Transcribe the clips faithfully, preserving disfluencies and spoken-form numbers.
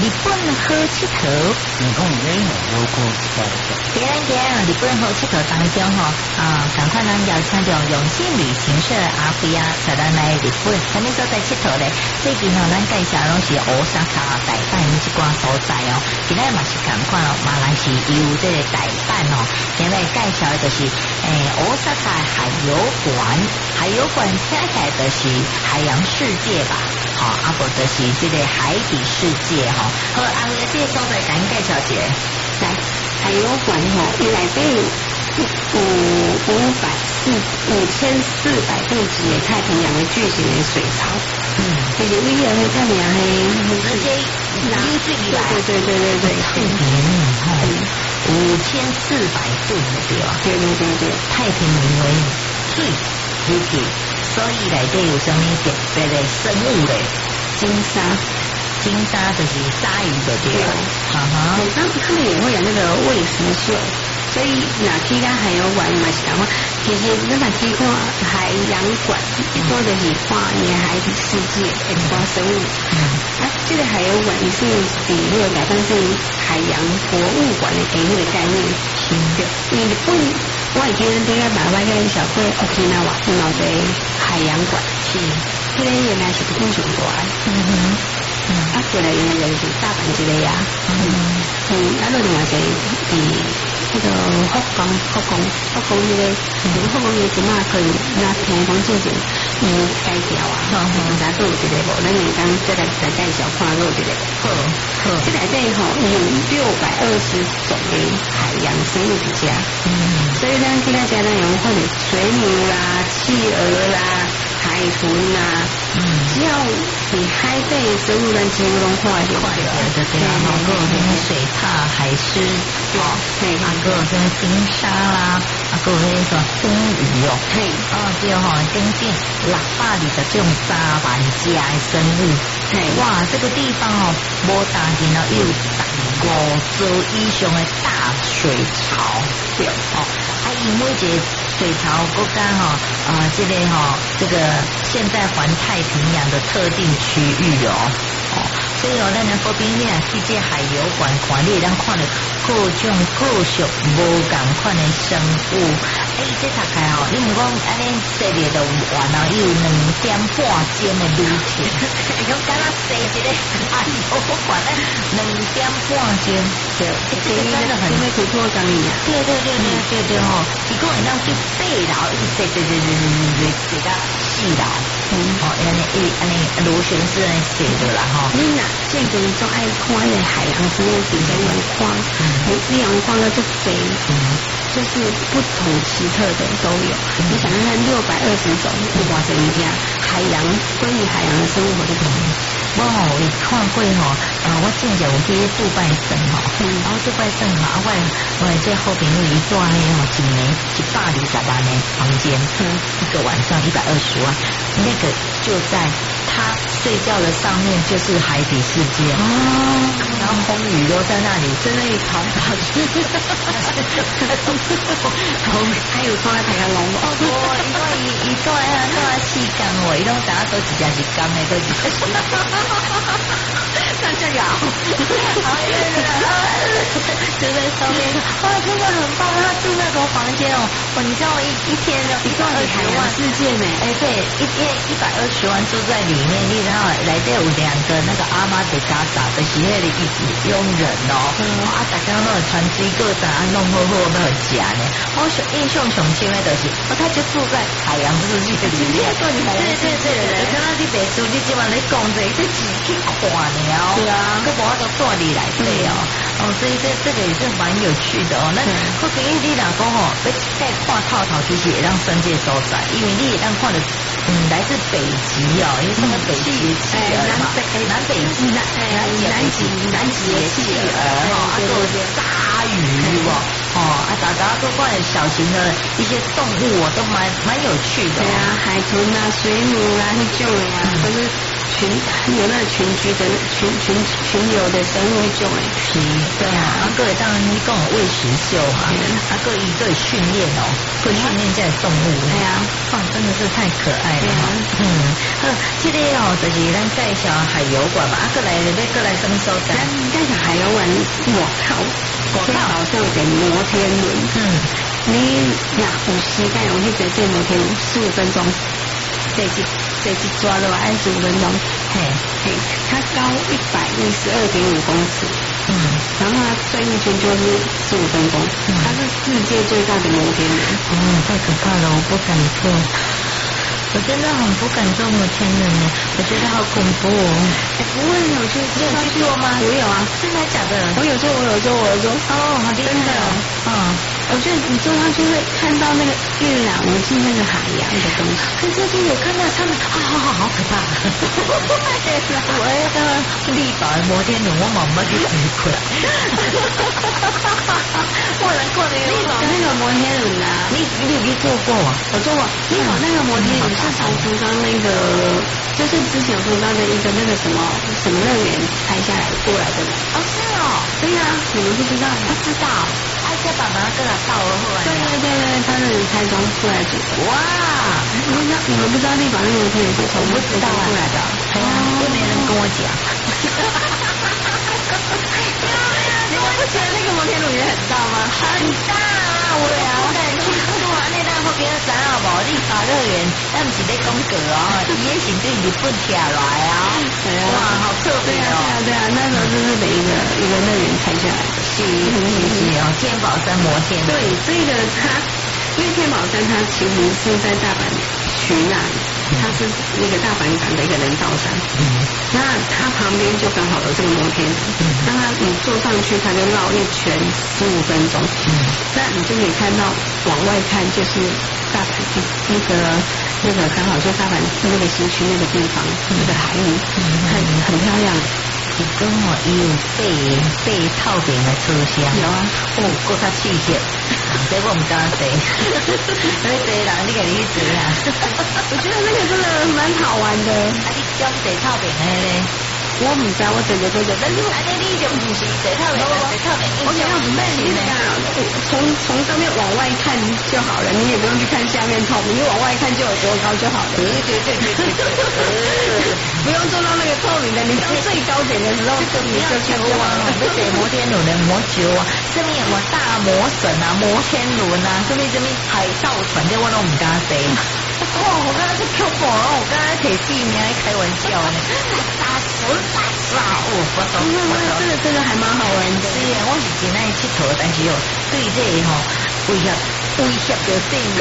日本好佚佗， 你讲你有过在别人讲日本好佚佗当中吼啊，赶快咱邀请到永信旅行社阿飞啊，带咱来日本，什么所在佚佗咧？最近吼，咱介绍拢是大阪、大阪呢一寡所在哦，今日嘛是赶快哦，马来西亚有这个大阪哦，今日介绍的就是诶，大阪海游馆，海游馆听起来就是海洋世界吧。好，啊不就是这个海底世界哈。好，阿哥这个所在赶紧介绍一下。 来，海游馆吼，伊内底有五百四五千四百度几的太平洋的巨型的水槽，嗯，就是为了那太平洋的直接流水来， 对对对对对， 太平洋五千四百度的对吧？ 对对对对， 太平洋为最流体。所以内底有什么特别的生物嘞？ 金鲨， 金鲨就是鲨鱼的对吧？哈哈， 他们他们也会有那个喂食秀，所以哪去到海游馆嘛是讲话，其实你哪去看海洋馆，一般就是看你海底世界的一寡生物。嗯，啊，这个海游馆也是比那个改成是海洋博物馆的给那个概念。是的，因为日本我以前对个台湾跟小贵 Okinawa 有冇在海洋馆是，迄个原来是日本上大，嗯哼，嗯，啊过来原来就是大阪这个呀，嗯嗯，啊另外就伫迄个福冈福冈福冈迄个，嗯，福冈嘅即马可以那听讲最近伊改掉啊，唔知都有一个无，咱下当再来再介绍看有一个，好，好，这内底吼有六百二十种的海洋生物伫遮，嗯，所以咱去那家咱有看到水母啦、企鹅啦、海豚啦，嗯，只要你海底的生物，咱几乎拢看得到， 对对啊，好个什么水獭、海狮，哦，对，啊个什么金鲨啦，啊个那个鲸鱼哦，嘿，哦对吼，将近六百二十种三万只的生物，嘿，哇，这个地方哦，无大见哦，有五座以上的大水槽，对哦，啊，因为这水槽国家哈，啊，这个哈，这个现在环太平洋的特定区域哦，哦，所以哦，咱那嗰边你啊去这海游馆看，你咱看到各种各属无共款的生物，哎，这大概哦，你唔讲安尼系列就完了，有两点半钟的旅程，讲敢若坐一个海游馆咧，两点半钟，对，这个真的很因为可以做讲义啊， 对对对对对对吼，一共会当去八楼，一直坐坐坐坐坐坐到四楼，嗯，哦，安尼一安尼螺旋式安尼坐着啦吼。 你若最近总爱看那海洋生物，比较阳光，你你阳光的就贼，就是不同奇特的都有。你想看看六百二十种，哇塞，一家海洋关于海洋的生物我都懂。 我吼有看过吼，啊，我之前有去杜拜省吼，然后杜拜省吼，啊，我我这好朋友一住呢吼，一年一百二十万的房间，一个晚上一百二十万，那个就在他睡觉的上面就是海底世界哦，然后风雨都在那里，真的一跑跑去， 还有坐在太阳龙哦， 我因为伊伊坐在坐在气缸哦，伊拢大家都一家一缸的，都一家一缸。 那这个， 就在上面，哇，真的很棒！他住那种房间哦，哇，你知道一一天哦，一百二十万世界呢？ 哎，对，一天一百二十万住在里面，你然后来这有两个那个阿妈的嘎达的是那里一直佣人哦，啊，大家那传机各啥弄好好那个家呢，我想印象上深的就是，哦，他就住在海洋世界里面，对对对对，看到你别墅，你今晚在讲这这几去看了， 对啊， 个无都住里来对哦，哦，所以这这个也是蛮有趣的哦。那可比你老公哦，要再看套套，其实也让世界所在，因为你也让看的，嗯，来自北极哦，因为什么北极企鹅嘛，南北极南南南极南极的企鹅哈，啊，都有鲨鱼哦，哦，啊，大家都关于小型的一些动物哦，都蛮蛮有趣的。 对啊，海豚啊、水母啊那种的啊，都是。 群有那个群居的群群群流的生物那种诶， 是，对啊，啊，各位当然你讲喂食秀嘛，啊，各位各位训练哦，会训练这动物， 对啊， 哇，真的是太可爱了，嗯，好，这个哦，就是咱介绍海游馆嘛，啊，过来要过来什么所在？ 咱介绍海游馆，我靠，我靠，好像有点摩天轮，嗯，你那有时间我去坐这摩天轮十五分钟，这一这一抓了吧，二十五分钟，嘿，嘿，它高一百一十二点五公尺，嗯，然后它转一圈就是十五分钟，它是世界最大的摩天轮， 哦，太可怕了，我不敢坐。我真的很不敢坐摩天轮呢，我觉得好恐怖哦。 哎，不会，我去， 你有去坐吗？ 我有啊， 真的假的？ 我有坐，我有坐，我有坐。 哦，好厉害哦！ 嗯，我觉得你坐上去会看到那个一览无际那个海洋的东西。 可是就有看到他们，好好好，好可怕！我那个力宝的摩天轮，我慢慢去回过来。我能过那个力宝那个摩天轮啊， 你你有去坐过啊？ 我坐过。力宝那个摩天轮是从福冈那个，就是之前福冈的一个那个什么什么乐园拍下来过来的。 哦，是哦， 对呀，你们不知道？ 不知道。而且爸爸跟他到了后来。 对对对对，他是拆装出来组的。 哇， 你们你们不知道力宝那个摩天轮是从不知道出来的？ 哎呀，又没人跟我讲。 你们不觉得那个摩天轮也很大吗？ 很大啊！我不敢去坐啊！那那后边咱好不好？立法乐园，咱不是在讲过哦，伊也是对日本起来啊！哇，好特别哦！ 对啊，对啊，那时候就是每一个一个乐园拆下来的， 是是是哦，天宝山摩天轮。 对，这个它，因为天宝山它其实是在大阪区那里，它是那个大阪港的一个人造山，嗯，那它旁边就刚好有这个摩天轮，那它你坐上去，它就绕一圈十五分钟，嗯，那你就可以看到往外看就是大阪那个那个刚好就大阪那个西区那个地方，那个海里，很很漂亮。 伊讲哦，伊有背背套顶的车厢， 有啊， 哦，够较刺激，这我唔敢坐，因为坐人你家己去坐啊。 我觉得那个真的蛮好玩的。 啊，你叫坐套顶的咧？ 我唔知，我坐坐坐坐，但是啊，你你就唔是坐套顶，坐套顶， 我想要不是那个，从从上面往外看就好了，你也不用去看下面透明，你往外看就有多高就好了。 对对对对对对， 不用做到那个透明的，你到最高点的时候，你就看就好了。 不是摩天轮的摩球啊，上面有大魔神啊，摩天轮啊，什么什么海盗船，这我都唔敢坐。哦，我刚才是恐怖哦，我刚才提戏你还开玩笑呢，打死打死啊！哦，我懂我懂， 这个这个还蛮好玩的。 是啊，我是真爱佚佗，但是哦，对这个吼威胁威胁着性命。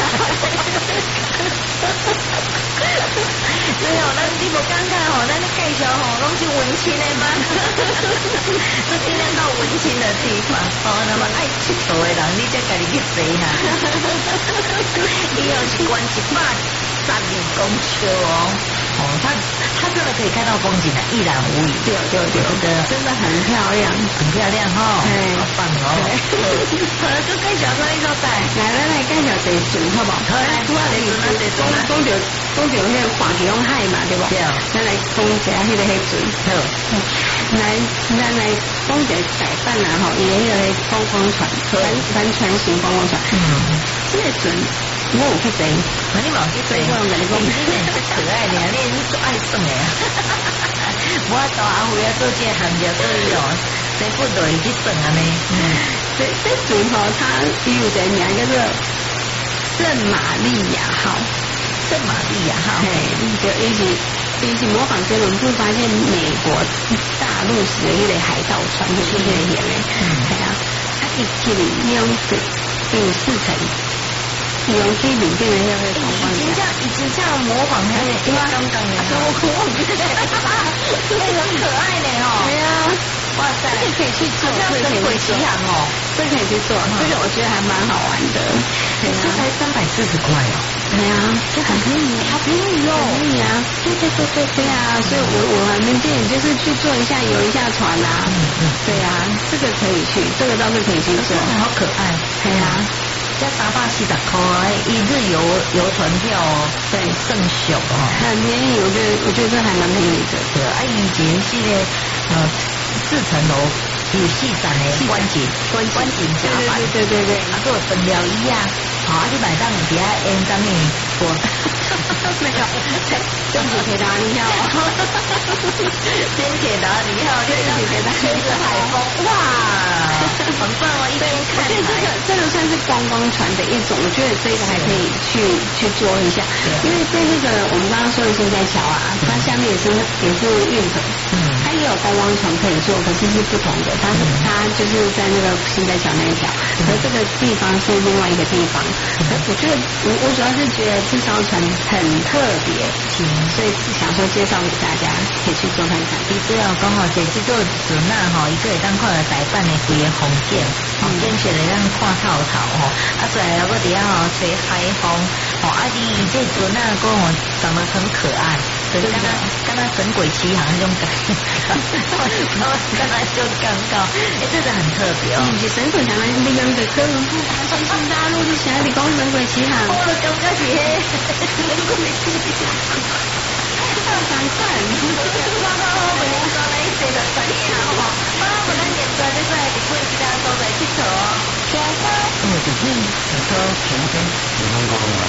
对哦，咱你无感觉吼，咱咧介绍吼，拢是文青的吗？都尽量到文青的地方哦，那么爱佚佗的人，你才家己去坐哈。伊有是关一百十二公尺哦，哦，它它真的可以看到风景的，一览无遗。 对对对对，真的很漂亮， 很漂亮哈，好棒哦。好了，就介绍到呢所在， 来来来介绍地船好不好？好，来，我来讲讲讲着讲着迄个华强海嘛，对不？对。咱来讲一下迄个迄船。好。来，咱来讲一下改版啦吼，伊个迄个观光船，帆帆船型观光船。嗯。这个船我有去坐， 那你冇去坐？我跟你讲，你真是可爱的，你你做爱耍的。我到阿辉要做这行业做伊哦，这不就会去耍啊呢？嗯。 这这船吼，它有一个名叫做圣玛利亚号。 圣玛利亚号， 嘿，就伊是伊是模仿哥伦布发现美国大陆时的迄个海盗船的迄个样的，系啊，它伊其实伊用是有四层，伊用去里面的迄个光光已经这样，已经这样模仿那个，因为刚刚的，我我那很可爱的哦， 对啊，哇塞，这个可以去做， 这样神鬼奇航哦， 这个可以去做，这个我觉得还蛮好玩的， 这才三百四十块哦。 对啊，这很便宜， 好便宜哦， 便宜啊！对对对对对啊！所以我我们建议就是去坐一下游一下船啊，嗯嗯，对啊，这个可以去，这个倒是可以去做， 好可爱， 对啊。 这三百四十块，一日游游船票哦，对，圣雄哦， 很便宜，我觉得我觉得这还蛮便宜的。 对，啊，以前系列呃四层楼有四层的观景观观景甲板， 对对对对对， 啊，个分了以啊，好，啊，你买当底下演什么我没有，就只可以打你票， 先铁达尼号，先铁达尼是海风，哇，很棒哦！一边看， 所以这个这个算是观光船的一种，我觉得这个还可以去去做一下，因为在那个我们刚刚说的新在桥啊，它下面也是也是运河，嗯，它也有观光船可以坐，可是是不同的，它是它就是在那个新在桥那一条，而这个地方是另外一个地方，我觉得我我主要是觉得这艘船很特别，所以想说介绍给大家，可以去做看看。 你只要讲吼，坐这座船啊吼，伊个会当看到台湾的规个风景，哦，景色会当看透透吼，啊，再来个底下吼吹海风，哦，啊，你这船啊个吼长得很可爱，就是刚刚刚刚神鬼奇航那种感觉，刚刚就刚刚，哎，这个很特别哦。 你是神鬼奇航，你用的科文部新新大陆就写你讲神鬼奇航， 我都感觉是嘿，神鬼奇航。 好难看， 刚刚我们刚来坐了船呀，吼，啊，我咱现在在在伫过其他所在佚佗哦。 因为就是很多前天有那个